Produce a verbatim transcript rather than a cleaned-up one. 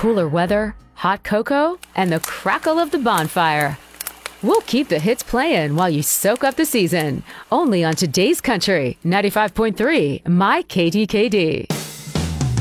cooler weather, hot cocoa, and the crackle of the bonfire. We'll keep the hits playing while you soak up the season. Only on Today's Country, ninety-five point three, My K D K D.